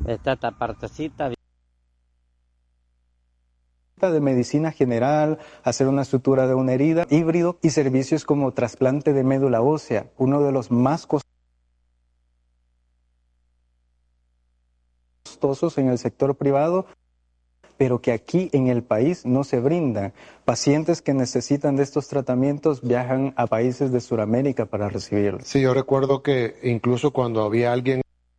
esta partecita. De medicina general, hacer una sutura de una herida, híbrido y servicios como trasplante de médula ósea, uno de los más costosos en el sector privado, pero que aquí en el país no se brindan. Pacientes que necesitan de estos tratamientos viajan a países de Sudamérica para recibirlos. Sí, yo recuerdo que incluso cuando había alguien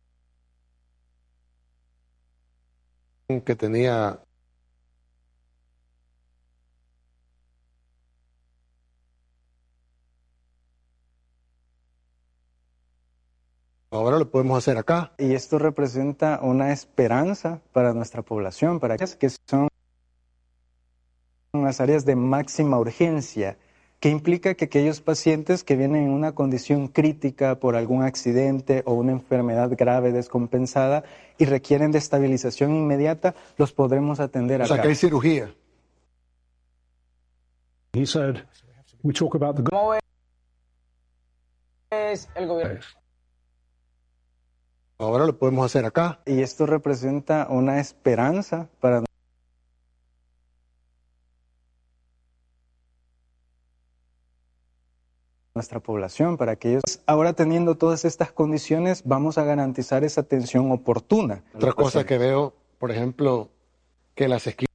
que tenía ahora lo podemos hacer acá. Y esto representa una esperanza para nuestra población, para aquellas que son las áreas de máxima urgencia, que implica que aquellos pacientes que vienen en una condición crítica por algún accidente o una enfermedad grave descompensada y requieren de estabilización inmediata, los podremos atender acá. O sea, que hay cirugía. He said, we talk about the... ¿Cómo es el gobierno? Ahora lo podemos hacer acá. Y esto representa una esperanza para nuestra población, para que ellos, ahora teniendo todas estas condiciones, vamos a garantizar esa atención oportuna. Otra cosa que veo, por ejemplo, que las esquinas,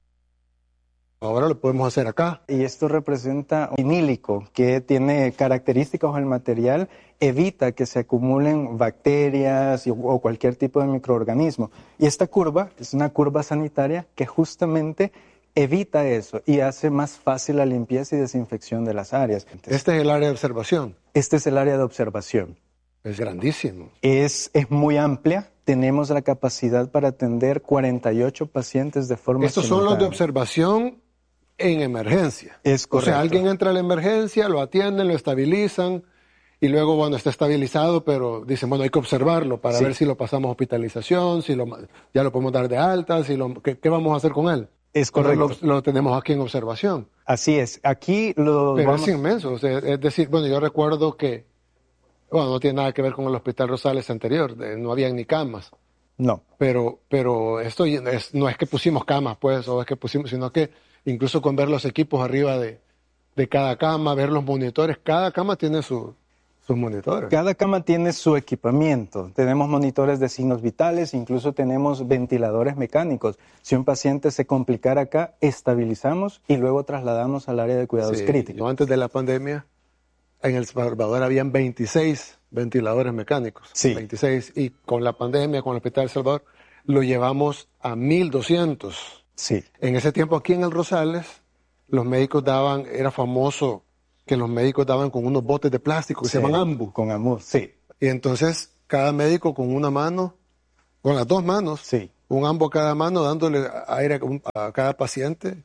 ahora lo podemos hacer acá. Y esto representa un vinílico que tiene características del material, evita que se acumulen bacterias o cualquier tipo de microorganismo. Y esta curva es una curva sanitaria que justamente evita eso y hace más fácil la limpieza y desinfección de las áreas. Este es el área de observación. Este es el área de observación. Es grandísimo. Es muy amplia. Tenemos la capacidad para atender 48 pacientes de forma Estos son los de observación en emergencia. Es correcto. O sea, alguien entra a la emergencia, lo atienden, lo estabilizan y luego, bueno, está estabilizado, pero dicen, bueno, hay que observarlo para ver si lo pasamos a hospitalización, si ya lo podemos dar de alta, ¿qué vamos a hacer con él? Es correcto. Lo tenemos aquí en observación. Así es. Aquí lo Pero es inmenso. O sea, es decir, bueno, yo recuerdo que, bueno, no tiene nada que ver con el Hospital Rosales anterior, no había ni camas. No. Pero esto no es que pusimos camas, pues, o es que pusimos, sino que incluso con ver los equipos arriba de cada cama, ver los monitores, cada cama tiene sus monitores. Cada cama tiene su equipamiento. Tenemos monitores de signos vitales, incluso tenemos ventiladores mecánicos. Si un paciente se complicara acá, estabilizamos y luego trasladamos al área de cuidados críticos. No, antes de la pandemia, en El Salvador habían 26 ventiladores mecánicos. Sí. 26. Y con la pandemia, con el Hospital El Salvador, lo llevamos a 1.200. Sí. En ese tiempo aquí en el Rosales, los médicos era famoso que los médicos daban con unos botes de plástico que se llaman AMBU. Con AMBU, sí. Y entonces cada médico con una mano, con las dos manos, un AMBU a cada mano, dándole aire a cada paciente,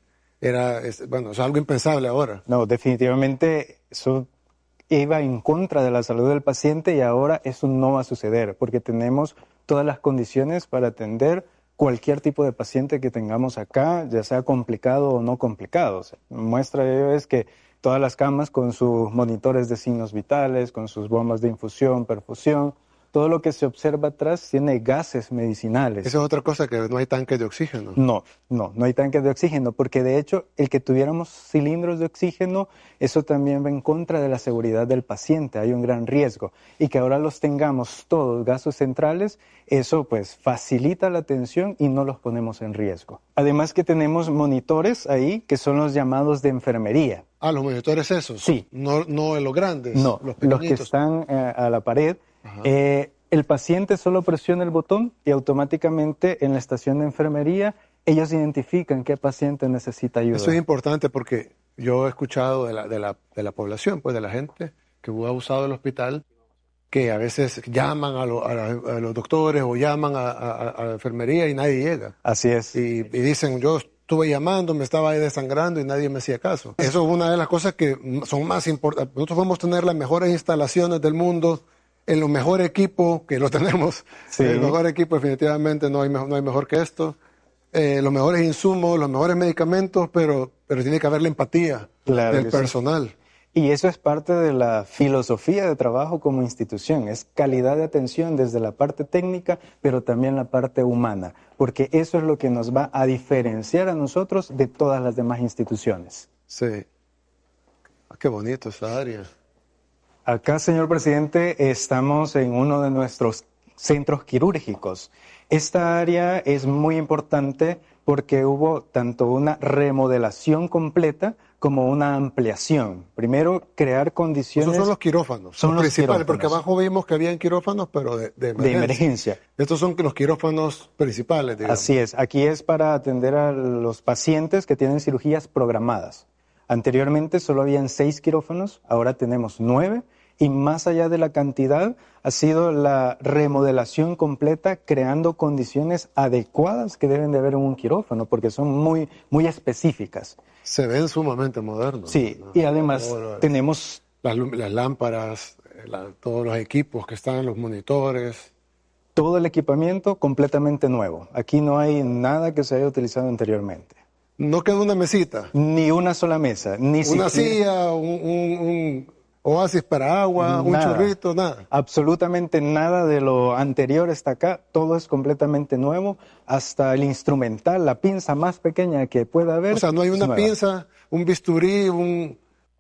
es algo impensable ahora. No, definitivamente eso iba en contra de la salud del paciente y ahora eso no va a suceder porque tenemos todas las condiciones para atender cualquier tipo de paciente que tengamos acá, ya sea complicado o no complicado. O sea, muestra de ello es que todas las camas con sus monitores de signos vitales, con sus bombas de infusión, perfusión, todo lo que se observa atrás tiene gases medicinales. Esa es otra cosa, que no hay tanques de oxígeno. No hay tanques de oxígeno, porque de hecho el que tuviéramos cilindros de oxígeno, eso también va en contra de la seguridad del paciente, hay un gran riesgo. Y que ahora los tengamos todos gases centrales, eso pues facilita la atención y no los ponemos en riesgo. Además que tenemos monitores ahí que son los llamados de enfermería. Ah, los monitores esos. Sí. No los grandes. No, los que están a la pared. El paciente solo presiona el botón y automáticamente en la estación de enfermería ellos identifican qué paciente necesita ayuda. Eso es importante porque yo he escuchado de la población, pues de la gente que ha usado el hospital, que a veces llaman a los doctores o llaman a la enfermería y nadie llega. Así es. Y dicen, yo estuve llamando, me estaba ahí desangrando y nadie me hacía caso. Eso es una de las cosas que son más importantes. Nosotros podemos tener las mejores instalaciones del mundo, en los mejores equipos, que lo tenemos. Sí. El mejor equipo definitivamente no hay mejor que esto. Los mejores insumos, los mejores medicamentos, pero tiene que haber la empatía del personal. Y eso es parte de la filosofía de trabajo como institución, es calidad de atención desde la parte técnica, pero también la parte humana, porque eso es lo que nos va a diferenciar a nosotros de todas las demás instituciones. Sí. Ah, qué bonito esa área. Acá, señor presidente, estamos en uno de nuestros centros quirúrgicos. Esta área es muy importante porque hubo tanto una remodelación completa como una ampliación. Primero, crear condiciones... Esos son los quirófanos, son los los principales, quirófanos. porque abajo vimos que habían quirófanos, pero de emergencia. De emergencia. Estos son los quirófanos principales, digamos. Así es. Aquí es para atender a los pacientes que tienen cirugías programadas. Anteriormente solo habían 6 quirófanos, ahora tenemos 9. Y más allá de la cantidad, ha sido la remodelación completa, creando condiciones adecuadas que deben de haber en un quirófano, porque son muy, muy específicas. Se ven sumamente modernos. Sí, ¿no? y además tenemos... Las lámparas, todos los equipos que están, los monitores. Todo el equipamiento completamente nuevo. Aquí no hay nada que se haya utilizado anteriormente. No queda una mesita. Ni una sola mesa, ni Una siquiera... silla, un oasis para agua, un Nada. chorrito, nada. Absolutamente nada de lo anterior está acá, todo es completamente nuevo, hasta el instrumental, la pinza más pequeña que pueda haber. O sea, no hay es una nueva. pinza, un bisturí, un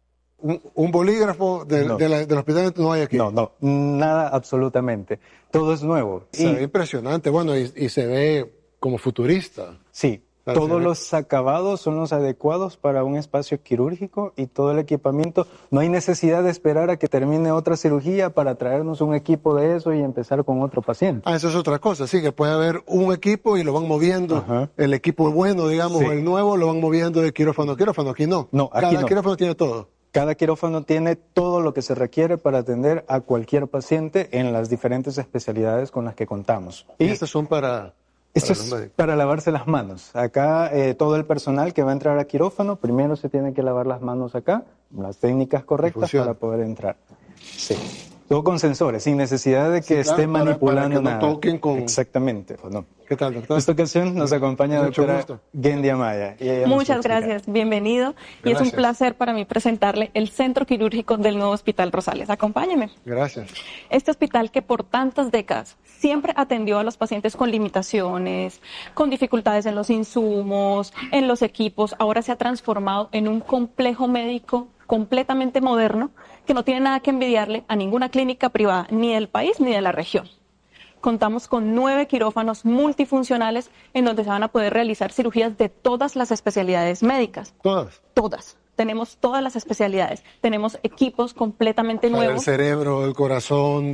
bolígrafo del hospital, no hay aquí. No, nada absolutamente. Todo es nuevo. Se ve impresionante, bueno, y se ve como futurista. Sí, Claro, todos los acabados son los adecuados para un espacio quirúrgico y todo el equipamiento. No hay necesidad de esperar a que termine otra cirugía para traernos un equipo de eso y empezar con otro paciente. Ah, eso es otra cosa, sí, que puede haber un equipo y lo van moviendo. Ajá. El equipo bueno, digamos, Sí. o el nuevo, lo van moviendo de quirófano a quirófano. Aquí no. No, aquí Cada no. quirófano tiene todo. Cada quirófano tiene todo lo que se requiere para atender a cualquier paciente en las diferentes especialidades con las que contamos. Y estos son para Esto los es médicos. para lavarse las manos. Acá todo el personal que va a entrar a quirófano, primero se tiene que lavar las manos acá, las técnicas correctas Funciona. para poder entrar. Sí. Todo con sensores, sin necesidad de que Sí, claro, esté para manipulando que no nada. toquen con- Exactamente. ¿O no? ¿Qué tal, doctor? En esta ocasión nos acompaña la Mucho doctora gusto. Gendy Amaya. Y ella nos va a Muchas explicar. gracias, bienvenido. Y es Gracias. un placer para mí presentarle el Centro Quirúrgico del Nuevo Hospital Rosales. Acompáñeme. Gracias. Este hospital que por tantas décadas siempre atendió a los pacientes con limitaciones, con dificultades en los insumos, en los equipos, ahora se ha transformado en un complejo médico completamente moderno que no tiene nada que envidiarle a ninguna clínica privada, ni del país ni de la región. Contamos con 9 quirófanos multifuncionales en donde se van a poder realizar cirugías de todas las especialidades médicas. Todas. Todas. Tenemos todas las especialidades. Tenemos equipos completamente O sea, nuevos. el cerebro, el corazón,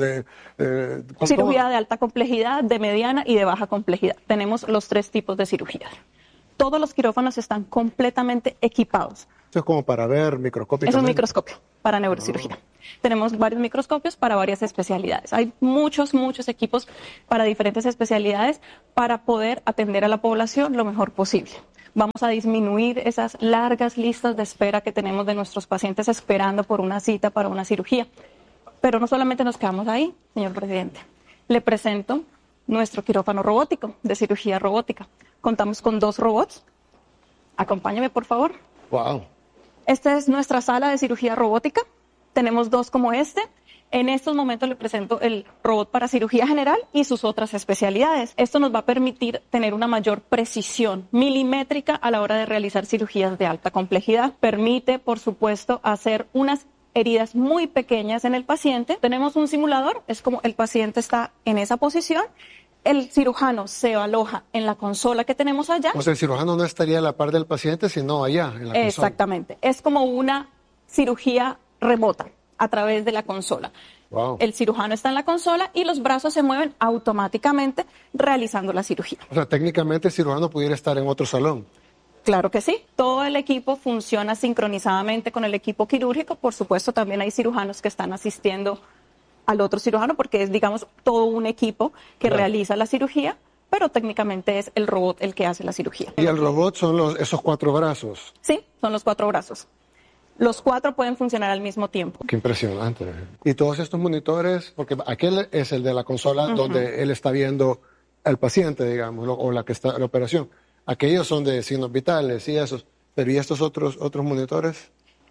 Cirugía de alta complejidad, de mediana y de baja complejidad. Tenemos los 3 tipos de cirugía. Todos los quirófanos están completamente equipados. Esto es como para ver microscópicamente. Es un microscopio para neurocirugía. Tenemos varios microscopios para varias especialidades. Hay muchos equipos para diferentes especialidades para poder atender a la población lo mejor posible. Vamos a disminuir esas largas listas de espera que tenemos de nuestros pacientes esperando por una cita para una cirugía. Pero no solamente nos quedamos ahí, señor presidente. Le presento nuestro quirófano robótico de cirugía robótica. Contamos con 2 robots. Acompáñame, por favor. Wow. Esta es nuestra sala de cirugía robótica. Tenemos 2 como este. En estos momentos le presento el robot para cirugía general y sus otras especialidades. Esto nos va a permitir tener una mayor precisión milimétrica a la hora de realizar cirugías de alta complejidad. Permite, por supuesto, hacer unas heridas muy pequeñas en el paciente. Tenemos un simulador, es como el paciente está en esa posición. El cirujano se aloja en la consola que tenemos allá. O sea, el cirujano no estaría a la par del paciente, sino allá, en la consola. Exactamente. Es como una cirugía remota a través de la consola. Wow. El cirujano está en la consola y los brazos se mueven automáticamente realizando la cirugía. O sea, técnicamente el cirujano pudiera estar en otro salón. Claro que sí. Todo el equipo funciona sincronizadamente con el equipo quirúrgico. Por supuesto, también hay cirujanos que están asistiendo al otro cirujano porque es, digamos, todo un equipo que Claro. realiza la cirugía, pero técnicamente es el robot el que hace la cirugía. Y el robot son esos 4 brazos. Sí, son los 4 brazos. Los 4 pueden funcionar al mismo tiempo. Qué impresionante. Y todos estos monitores, porque aquel es el de la consola donde él está viendo al paciente, digamos, o la que está la operación. Aquellos son de signos vitales y esos. Pero ¿y estos otros monitores?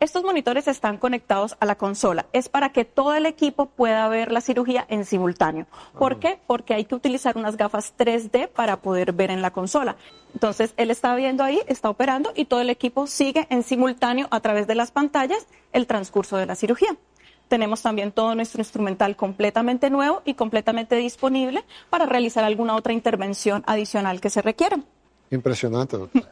Estos monitores están conectados a la consola. Es para que todo el equipo pueda ver la cirugía en simultáneo. ¿Por qué? Porque hay que utilizar unas gafas 3D para poder ver en la consola. Entonces, él está viendo ahí, está operando y todo el equipo sigue en simultáneo a través de las pantallas el transcurso de la cirugía. Tenemos también todo nuestro instrumental completamente nuevo y completamente disponible para realizar alguna otra intervención adicional que se requiera. Impresionante, doctor.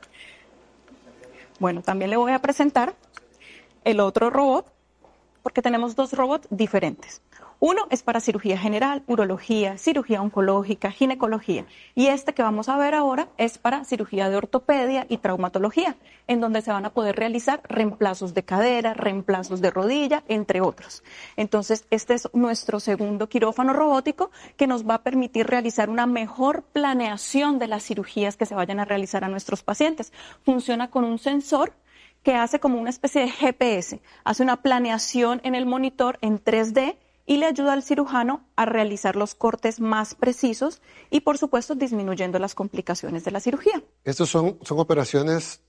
Bueno, también le voy a presentar el otro robot, porque tenemos dos robots diferentes. Uno es para cirugía general, urología, cirugía oncológica, ginecología. Y este que vamos a ver ahora es para cirugía de ortopedia y traumatología, en donde se van a poder realizar reemplazos de cadera, reemplazos de rodilla, entre otros. Entonces, este es nuestro segundo quirófano robótico que nos va a permitir realizar una mejor planeación de las cirugías que se vayan a realizar a nuestros pacientes. Funciona con un sensor que hace como una especie de GPS, hace una planeación en el monitor en 3D y le ayuda al cirujano a realizar los cortes más precisos y, por supuesto, disminuyendo las complicaciones de la cirugía. Estos son operaciones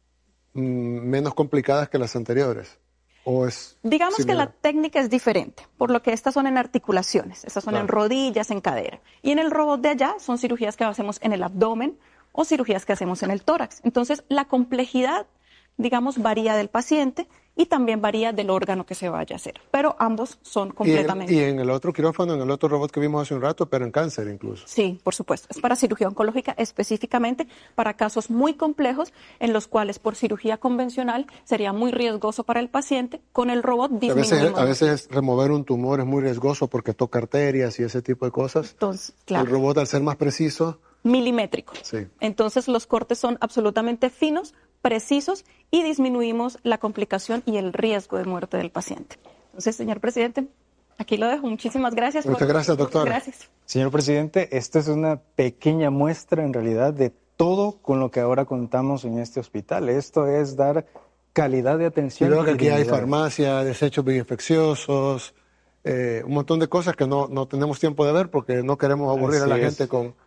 menos complicadas que las anteriores. ¿O es Digamos similar? que la técnica es diferente, por lo que estas son en articulaciones, estas son en rodillas, en cadera. Y en el robot de allá son cirugías que hacemos en el abdomen o cirugías que hacemos en el tórax. Entonces, la complejidad, digamos, varía del paciente y también varía del órgano que se vaya a hacer. Pero ambos son completamente... Y en el otro quirófano, en el otro robot que vimos hace un rato, pero en cáncer incluso. Sí, por supuesto. Es para cirugía oncológica específicamente, para casos muy complejos en los cuales por cirugía convencional sería muy riesgoso para el paciente. Con el robot disminuimos. A veces remover un tumor es muy riesgoso porque toca arterias y ese tipo de cosas. Entonces, claro. El robot, al ser más preciso... Milimétrico. Sí. Entonces los cortes son absolutamente finos, precisos y disminuimos la complicación y el riesgo de muerte del paciente. Entonces, señor presidente, aquí lo dejo. Muchísimas gracias. Muchas gracias, doctora. Gracias. Señor presidente, esta es una pequeña muestra en realidad de todo con lo que ahora contamos en este hospital. Esto es dar calidad de Yo atención. creo que y aquí hay dignidad. farmacia, desechos bioinfecciosos, un montón de cosas que no tenemos tiempo de ver porque no queremos aburrir Así a la es. gente con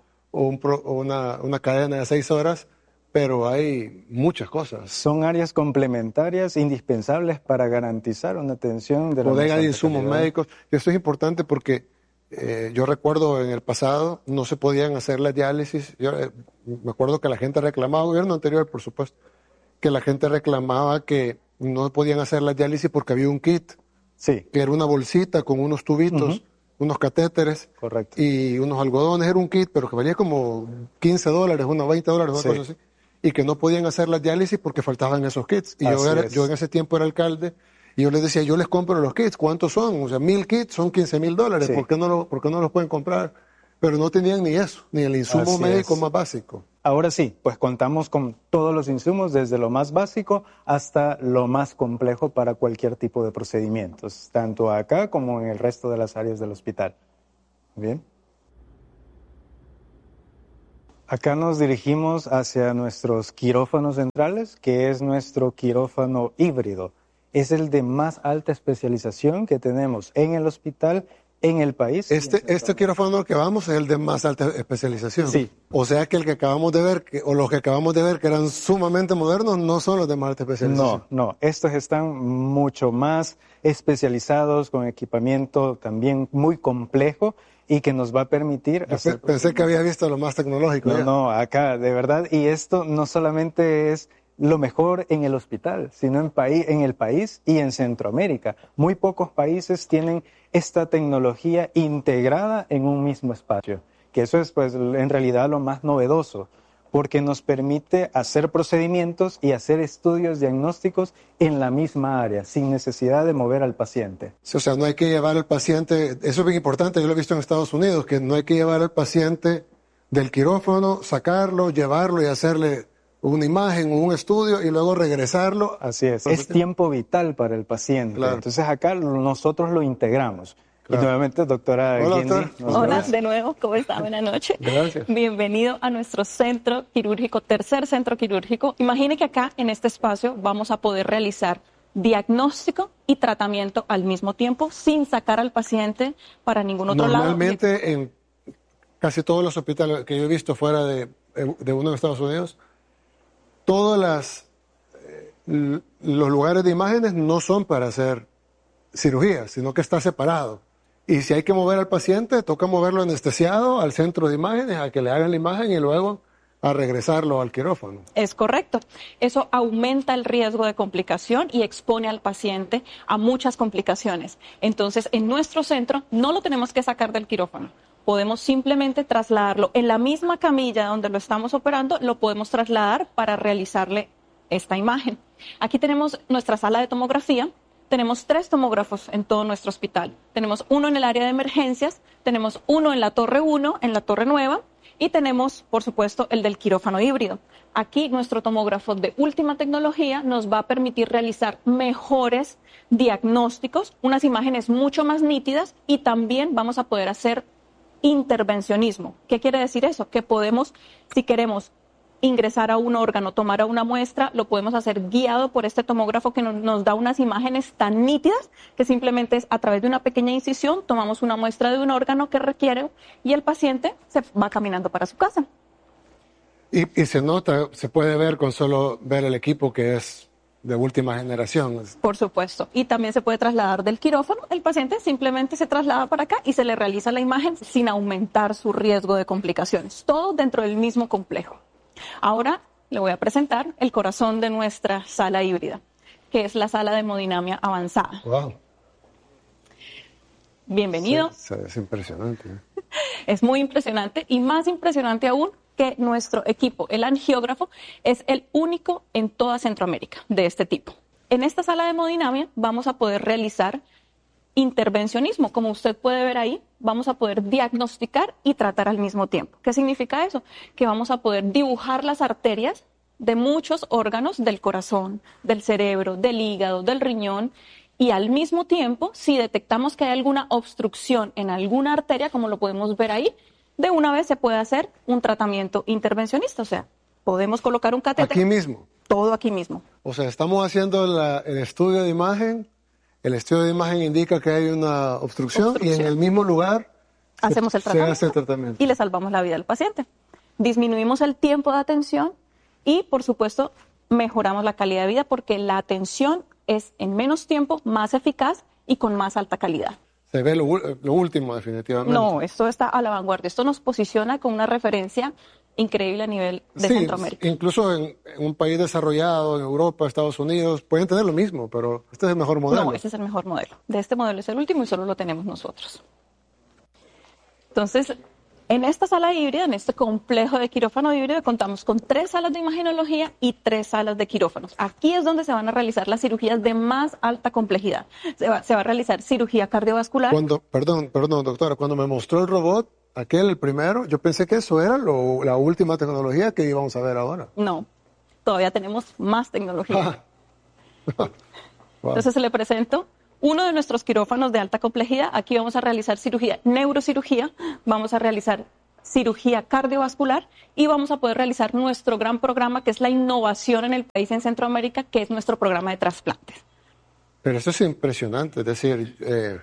una cadena de 6 horas, pero hay muchas cosas. Son áreas complementarias indispensables para garantizar una atención de la Bodega más de alta insumos calidad. médicos. Y esto es importante porque yo recuerdo en el pasado no se podían hacer las diálisis. Yo me acuerdo que la gente reclamaba, gobierno anterior por supuesto, que la gente reclamaba que no podían hacer las diálisis porque había un kit, Sí, que era una bolsita con unos tubitos, unos catéteres correcto. y unos algodones. Era un kit, pero que valía como $15, unos $20, una Sí. cosa así. Y que no podían hacer las diálisis porque faltaban esos kits. Y Así es. yo en ese tiempo era alcalde y yo les decía, yo les compro los kits. ¿Cuántos son? O sea, 1,000 kits son $15,000. Sí. ¿Por qué no los pueden comprar? Pero no tenían ni eso, ni el insumo Así médico es. más básico. Ahora sí, pues contamos con todos los insumos, desde lo más básico hasta lo más complejo para cualquier tipo de procedimientos, tanto acá como en el resto de las áreas del hospital. Bien. Acá nos dirigimos hacia nuestros quirófanos centrales, que es nuestro quirófano híbrido. Es el de más alta especialización que tenemos en el hospital, en el país. Este quirófano que vamos es el de más alta especialización. Sí. O sea que el que acabamos de ver, o los que acabamos de ver que eran sumamente modernos, no son los de más alta especialización. No, estos están mucho más especializados, con equipamiento también muy complejo y que nos va a permitir hacer... Pensé que había visto lo más tecnológico. ya. No, acá, de verdad, y esto no solamente es lo mejor en el hospital, sino en el país y en Centroamérica. Muy pocos países tienen esta tecnología integrada en un mismo espacio, que eso es pues en realidad lo más novedoso, porque nos permite hacer procedimientos y hacer estudios diagnósticos en la misma área, sin necesidad de mover al paciente. Sí, o sea, no hay que llevar al paciente, eso es bien importante, yo lo he visto en Estados Unidos, que no hay que llevar al paciente del quirófano, sacarlo, llevarlo y hacerle una imagen o un estudio y luego regresarlo. Así es tiempo vital para el paciente. Claro. Entonces acá nosotros lo integramos. Claro. Y nuevamente, doctora Hola, Guindy, doctora. nos Hola, vemos. de nuevo, ¿cómo está? Buenas noches. Gracias. Bienvenido a nuestro centro quirúrgico, tercer centro quirúrgico. Imagine que acá, en este espacio, vamos a poder realizar diagnóstico y tratamiento al mismo tiempo, sin sacar al paciente para ningún otro lado. Normalmente en casi todos los hospitales que yo he visto fuera de uno de Estados Unidos, todas los lugares de imágenes no son para hacer cirugías, sino que está separado. Y si hay que mover al paciente, toca moverlo anestesiado al centro de imágenes, a que le hagan la imagen y luego a regresarlo al quirófano. Es correcto. Eso aumenta el riesgo de complicación y expone al paciente a muchas complicaciones. Entonces, en nuestro centro no lo tenemos que sacar del quirófano. Podemos simplemente trasladarlo en la misma camilla donde lo estamos operando, lo podemos trasladar para realizarle esta imagen. Aquí tenemos nuestra sala de tomografía. Tenemos 3 tomógrafos en todo nuestro hospital. Tenemos uno en el área de emergencias, tenemos uno en la torre 1, en la torre nueva, y tenemos, por supuesto, el del quirófano híbrido. Aquí nuestro tomógrafo de última tecnología nos va a permitir realizar mejores diagnósticos, unas imágenes mucho más nítidas, y también vamos a poder hacer intervencionismo. ¿Qué quiere decir eso? Que podemos, si queremos ingresar a un órgano, tomar a una muestra, lo podemos hacer guiado por este tomógrafo que nos da unas imágenes tan nítidas que simplemente es a través de una pequeña incisión, tomamos una muestra de un órgano que requiere y el paciente se va caminando para su casa. Y se nota, se puede ver con solo ver el equipo que es de última generación. Por supuesto. Y también se puede trasladar del quirófano. El paciente simplemente se traslada para acá y se le realiza la imagen sin aumentar su riesgo de complicaciones. Todo dentro del mismo complejo. Ahora le voy a presentar el corazón de nuestra sala híbrida, que es la sala de hemodinamia avanzada. Wow. Bienvenido. Sí, es impresionante. Es muy impresionante y más impresionante aún que nuestro equipo, el angiógrafo, es el único en toda Centroamérica de este tipo. En esta sala de hemodinamia vamos a poder realizar intervencionismo. Como usted puede ver ahí, vamos a poder diagnosticar y tratar al mismo tiempo. ¿Qué significa eso? Que vamos a poder dibujar las arterias de muchos órganos del corazón, del cerebro, del hígado, del riñón, y al mismo tiempo, si detectamos que hay alguna obstrucción en alguna arteria, como lo podemos ver ahí, de una vez se puede hacer un tratamiento intervencionista. O sea, podemos colocar un catéter. Aquí mismo. Todo aquí mismo. O sea, estamos haciendo el estudio de imagen. El estudio de imagen indica que hay una obstrucción y en el mismo lugar hacemos el tratamiento, se hace el tratamiento y le salvamos la vida al paciente. Disminuimos el tiempo de atención y, por supuesto, mejoramos la calidad de vida porque la atención es en menos tiempo, más eficaz y con más alta calidad. Se ve lo último, definitivamente. No, esto está a la vanguardia. Esto nos posiciona con una referencia increíble a nivel de Centroamérica. Incluso en un país desarrollado, en Europa, Estados Unidos, pueden tener lo mismo, pero este es el mejor modelo. No, este es el mejor modelo. De este modelo es el último y solo lo tenemos nosotros. Entonces, en esta sala híbrida, en este complejo de quirófano híbrido, contamos con 3 salas de imagenología y 3 salas de quirófanos. Aquí es donde se van a realizar las cirugías de más alta complejidad. Se va a realizar cirugía cardiovascular. Perdón, doctora, cuando me mostró el robot, el primero, yo pensé que eso era la última tecnología que íbamos a ver ahora. No, todavía tenemos más tecnología. Wow. Entonces le presento uno de nuestros quirófanos de alta complejidad. Aquí vamos a realizar neurocirugía, vamos a realizar cirugía cardiovascular y vamos a poder realizar nuestro gran programa, que es la innovación en el país en Centroamérica, que es nuestro programa de trasplantes. Pero eso es impresionante, es decir,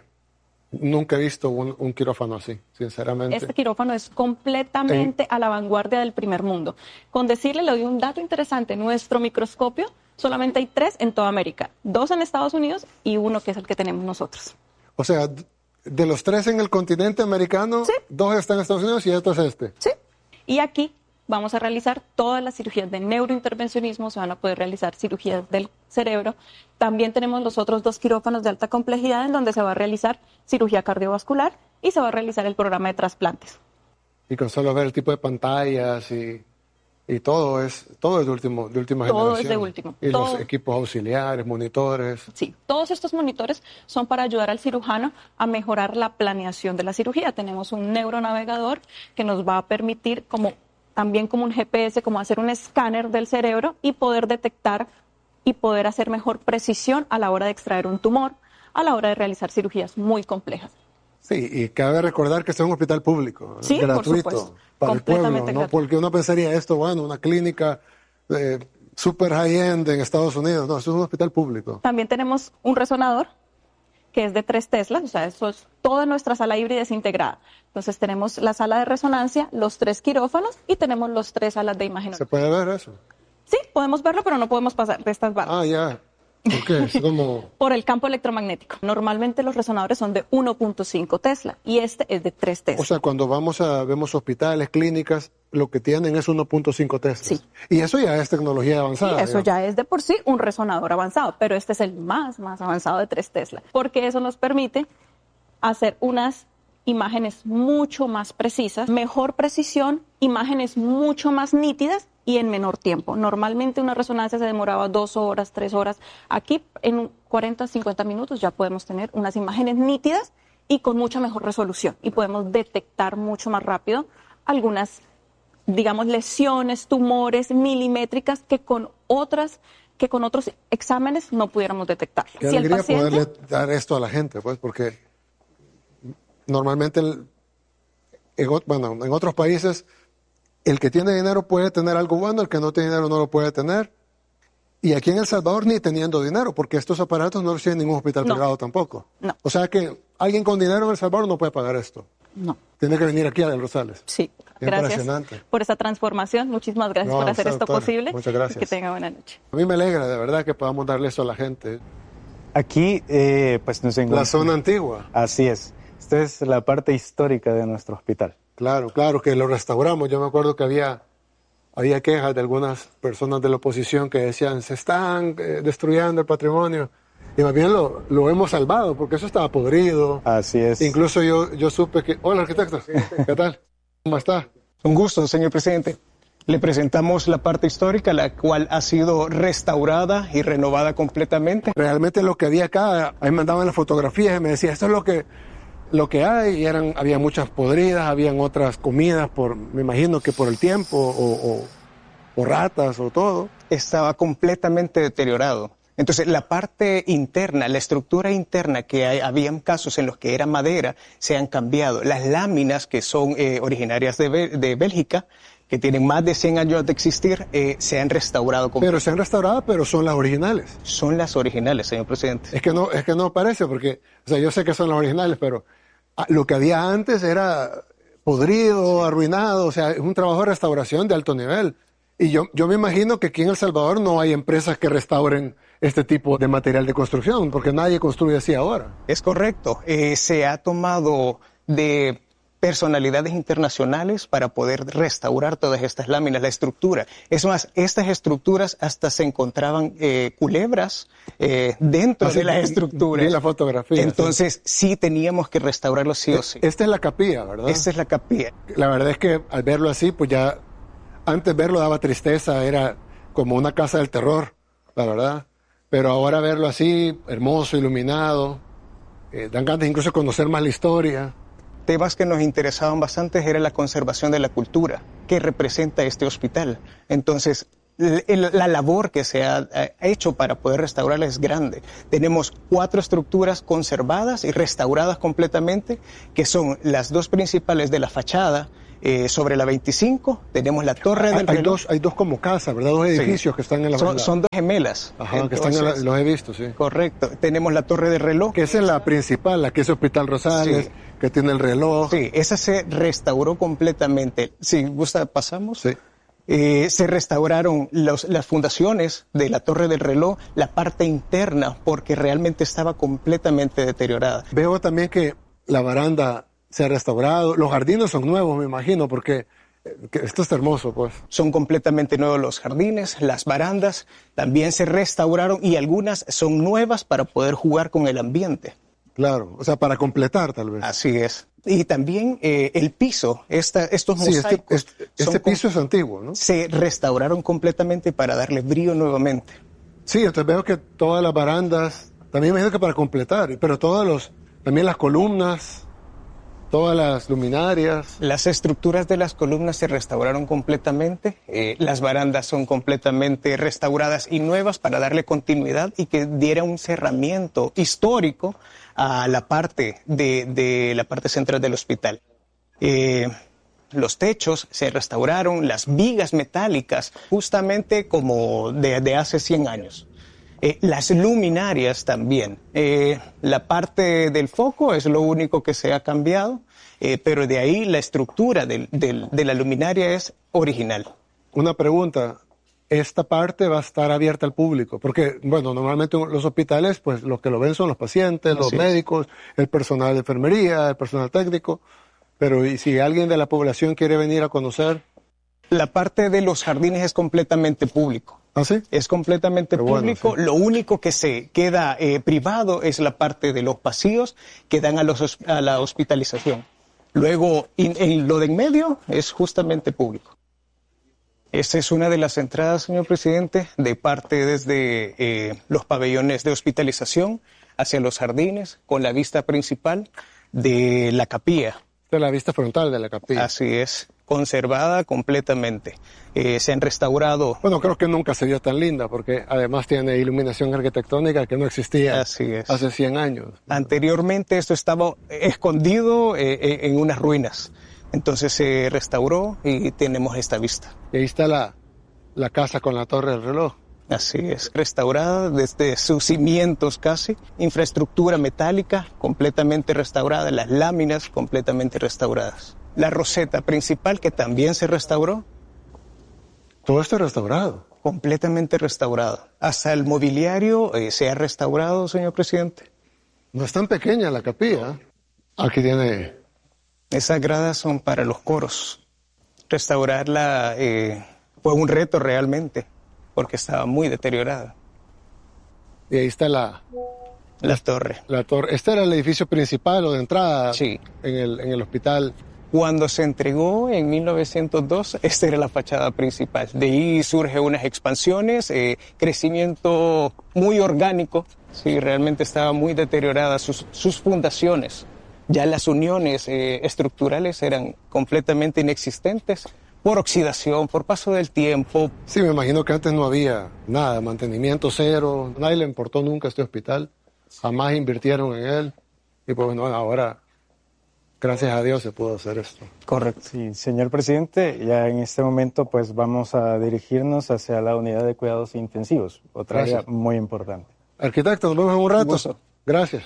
nunca he visto un quirófano así, sinceramente. Este quirófano es completamente a la vanguardia del primer mundo. Con decirle, le doy un dato interesante, nuestro microscopio solamente hay 3 en toda América, 2 en Estados Unidos y 1 que es el que tenemos nosotros. O sea, de los 3 en el continente americano, sí, 2 están en Estados Unidos y esto es este. Sí, y aquí vamos a realizar todas las cirugías de neurointervencionismo, se van a poder realizar cirugías del cerebro. También tenemos los otros 2 quirófanos de alta complejidad en donde se va a realizar cirugía cardiovascular y se va a realizar el programa de trasplantes. Y con solo ver el tipo de pantallas y todo es de última generación. Todo es de último. Y los equipos auxiliares, monitores. Sí, todos estos monitores son para ayudar al cirujano a mejorar la planeación de la cirugía. Tenemos un neuronavegador que nos va a permitir también como un GPS, como hacer un escáner del cerebro y poder detectar y poder hacer mejor precisión a la hora de extraer un tumor, a la hora de realizar cirugías muy complejas. Sí, y cabe recordar que este es un hospital público, sí, gratuito, para el pueblo, ¿no? Gratuito. Porque uno pensaría esto, una clínica super high-end en Estados Unidos. No, esto es un hospital público. También tenemos un resonador que es de 3 Teslas, o sea, eso es toda nuestra sala híbrida es integrada. Entonces tenemos la sala de resonancia, los 3 quirófanos y tenemos los 3 salas de imagenología. ¿Se puede ver eso? Sí, podemos verlo, pero no podemos pasar de estas barras. Ah, ya. ¿Por qué? Es como... Por el campo electromagnético. Normalmente los resonadores son de 1.5 Tesla y este es de 3 Tesla. O sea, cuando vemos hospitales, clínicas, lo que tienen es 1.5 Tesla. Sí. Y eso ya es tecnología avanzada. Sí, eso digamos. ya es de por sí un resonador avanzado, pero este es el más avanzado de 3 Tesla, porque eso nos permite hacer unas imágenes mucho más precisas, mejor precisión, imágenes mucho más nítidas y en menor tiempo. Normalmente una resonancia se demoraba 2 horas, 3 horas. Aquí en 40, 50 minutos ya podemos tener unas imágenes nítidas y con mucha mejor resolución y podemos detectar mucho más rápido algunas, digamos, lesiones, tumores milimétricas que con otros exámenes no pudiéramos detectar. Qué alegría poderle dar esto a la gente, pues, porque normalmente, en otros países, el que tiene dinero puede tener algo bueno, el que no tiene dinero no lo puede tener. Y aquí en El Salvador ni teniendo dinero, porque estos aparatos no los tiene ningún hospital privado tampoco. No. O sea que alguien con dinero en El Salvador no puede pagar esto. No. Tiene que venir aquí a Del Rosales. Sí, gracias por esa transformación. Muchísimas gracias por hacer esto doctora, posible. muchas gracias. Que tenga buena noche. A mí me alegra, de verdad, que podamos darle eso a la gente. Aquí, pues nos encontramos. La zona antigua. Así es. Esta es la parte histórica de nuestro hospital. Claro, que lo restauramos. Yo me acuerdo que había quejas de algunas personas de la oposición que decían, se están destruyendo el patrimonio. Y más bien lo hemos salvado, porque eso estaba podrido. Así es. Incluso yo supe que... Hola, arquitecto. ¿Qué tal? ¿Cómo está? Un gusto, señor presidente. Le presentamos la parte histórica, la cual ha sido restaurada y renovada completamente. Realmente lo que había acá, ahí me mandaban las fotografías y me decía, esto es lo que hay, y había muchas podridas, habían otras comidas, me imagino que por el tiempo, o ratas, o todo. Estaba completamente deteriorado. Entonces, la parte interna, la estructura interna, habían casos en los que era madera, se han cambiado. Las láminas, que son originarias de Bélgica, que tienen más de 100 años de existir, se han restaurado completamente. Pero se han restaurado, pero son las originales. Son las originales, señor presidente. Es que no parece, porque, o sea, yo sé que son las originales, pero lo que había antes era podrido, arruinado, o sea, es un trabajo de restauración de alto nivel. Y yo me imagino que aquí en El Salvador no hay empresas que restauren este tipo de material de construcción, porque nadie construye así ahora. Es correcto. Se ha tomado de personalidades internacionales para poder restaurar todas estas láminas, la estructura. Es más, estas estructuras hasta se encontraban culebras dentro de las estructuras. Vi la fotografía. Entonces, sí teníamos que restaurarlo sí o sí. Esta es la capilla, ¿verdad? Esta es la capilla. La verdad es que al verlo así, pues ya, antes verlo daba tristeza, era como una casa del terror, la verdad. Pero ahora verlo así, hermoso, iluminado, dan ganas de incluso conocer más la historia. Temas que nos interesaban bastante era la conservación de la cultura que representa este hospital. Entonces, la labor que se ha hecho para poder restaurarla es grande. Tenemos 4 estructuras conservadas y restauradas completamente, que son las 2 principales de la fachada. Sobre la 25 tenemos la Torre del Reloj. Hay dos como casas, ¿verdad? 2 edificios que están en la... Son 2 gemelas. Ajá, entonces, que están los he visto, sí. Correcto. Tenemos la Torre del Reloj. Que esa es la principal, la que es Hospital Rosales, Sí. que tiene el reloj. Sí, esa se restauró completamente. Si gusta, pasamos. Sí. Se restauraron las fundaciones de la Torre del Reloj, la parte interna, porque realmente estaba completamente deteriorada. Veo también que la baranda se ha restaurado. Los jardines son nuevos, me imagino, porque que esto está hermoso, pues. Son completamente nuevos los jardines, las barandas también se restauraron y algunas son nuevas para poder jugar con el ambiente. Claro, o sea, para completar tal vez. Así es. Y también el piso, estos mosaicos. Este piso es antiguo, ¿no? Se restauraron completamente para darle brillo nuevamente. Sí, entonces veo que todas las barandas, también me imagino que para completar, pero también las columnas, todas las luminarias. Las estructuras de las columnas se restauraron completamente, las barandas son completamente restauradas y nuevas para darle continuidad y que diera un cerramiento histórico a la parte de la parte central del hospital. Los techos se restauraron, las vigas metálicas, justamente como de hace 100 años. Las luminarias también. La parte del foco es lo único que se ha cambiado, pero de ahí la estructura de la luminaria es original. Una pregunta, esta parte va a estar abierta al público, porque, bueno, normalmente los hospitales, pues los que lo ven son los pacientes, los médicos, el personal de enfermería, el personal técnico, pero ¿y si alguien de la población quiere venir a conocer? La parte de los jardines es completamente público. ¿Ah, sí? Es completamente público. Bueno, sí. Lo único que se queda privado es la parte de los pasillos que dan a la hospitalización. Luego, en lo de en medio es justamente público. Esta es una de las entradas, señor presidente, de parte desde los pabellones de hospitalización hacia los jardines, con la vista principal de la capilla. De la vista frontal de la capilla. Así es, conservada completamente. Se han restaurado. Bueno, creo que nunca se vio tan linda, porque además tiene iluminación arquitectónica que no existía Así es. hace 100 años. Anteriormente esto estaba escondido en unas ruinas. Entonces se restauró y tenemos esta vista. Y ahí está la casa con la torre del reloj. Así es, restaurada desde sus cimientos casi, infraestructura metálica completamente restaurada, las láminas completamente restauradas. La roseta principal que también se restauró. Todo esto es restaurado. Completamente restaurado. Hasta el mobiliario se ha restaurado, señor presidente. No es tan pequeña la capilla. Aquí tiene... Esas gradas son para los coros. Restaurarla fue un reto realmente, porque estaba muy deteriorada. Y ahí está la torre. La torre. ¿Este era el edificio principal o de entrada? Sí. En el hospital. Cuando se entregó en 1902, esta era la fachada principal. De ahí surgen unas expansiones, crecimiento muy orgánico. Sí, realmente estaba muy deteriorada sus fundaciones. Ya las uniones estructurales eran completamente inexistentes por oxidación, por paso del tiempo. Sí, me imagino que antes no había nada, mantenimiento cero, nadie le importó nunca este hospital, jamás invirtieron en él y pues bueno, ahora, gracias a Dios se pudo hacer esto. Correcto. Sí, señor presidente, ya en este momento pues vamos a dirigirnos hacia la unidad de cuidados intensivos, otra área muy importante. Arquitecto, nos vemos en un rato. Gusto. Gracias.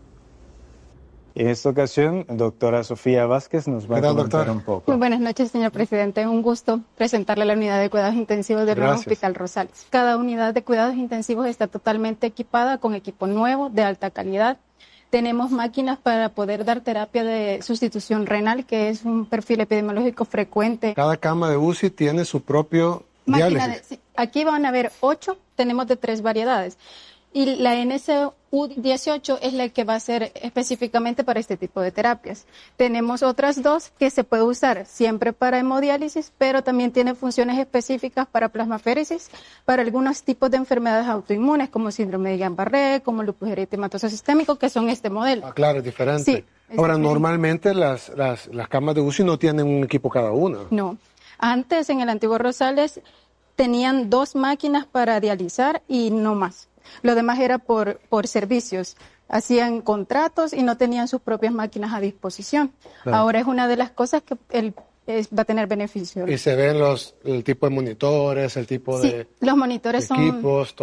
En esta ocasión, doctora Sofía Vázquez nos va a comentar un poco. Muy buenas noches, señor presidente. Un gusto presentarle la unidad de cuidados intensivos del nuevo Hospital Rosales. Cada unidad de cuidados intensivos está totalmente equipada con equipo nuevo, de alta calidad. Tenemos máquinas para poder dar terapia de sustitución renal, que es un perfil epidemiológico frecuente. Cada cama de UCI tiene su propio diálisis. Aquí van a haber 8, tenemos de 3 variedades. Y la NSU-18 es la que va a ser específicamente para este tipo de terapias. Tenemos otras 2 que se puede usar siempre para hemodiálisis, pero también tiene funciones específicas para plasmaféresis, para algunos tipos de enfermedades autoinmunes, como síndrome de Guillain-Barré, como lupus eritematoso sistémico, que son este modelo. Ah, claro, es diferente. Sí, ahora, normalmente las camas de UCI no tienen un equipo cada una. No. Antes, en el antiguo Rosales, tenían 2 máquinas para dializar y no más. Lo demás era por servicios. Hacían contratos y no tenían sus propias máquinas a disposición. Claro. Ahora es una de las cosas que va a tener beneficio. Y se ven el tipo de monitores, el tipo de los monitores equipos, son